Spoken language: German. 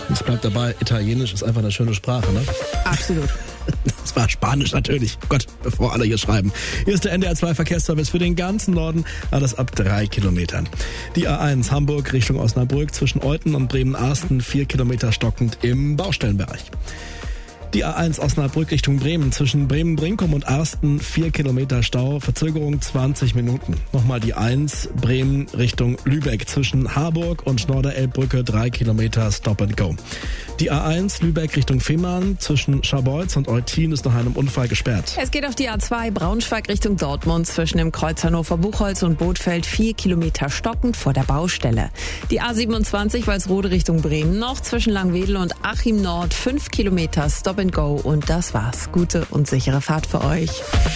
Es bleibt dabei, Italienisch ist einfach eine schöne Sprache, ne? Absolut. Das war Spanisch natürlich. Gott, bevor alle hier schreiben. Hier ist der NDR 2 Verkehrsservice für den ganzen Norden, alles ab 3 Kilometern. Die A1 Hamburg Richtung Osnabrück zwischen Euthen und Bremen-Arsten 4 Kilometer stockend im Baustellenbereich. Die A1 Osnabrück Richtung Bremen zwischen Bremen-Brinkum und Arsten 4 Kilometer Stau, Verzögerung 20 Minuten. Nochmal die 1 Bremen Richtung Lübeck zwischen Harburg und Norderelbbrücke 3 Kilometer Stop and Go. Die A1 Lübeck Richtung Fehmarn zwischen Scharbeutz und Eutin ist nach einem Unfall gesperrt. Es geht auf die A2 Braunschweig Richtung Dortmund zwischen dem Kreuz Hannover-Buchholz und Bothfeld 4 Kilometer stockend vor der Baustelle. Die A27 Walsrode Richtung Bremen noch zwischen Langwedel und Achim Nord 5 Kilometer Stop and Go und das war's. Gute und sichere Fahrt für euch.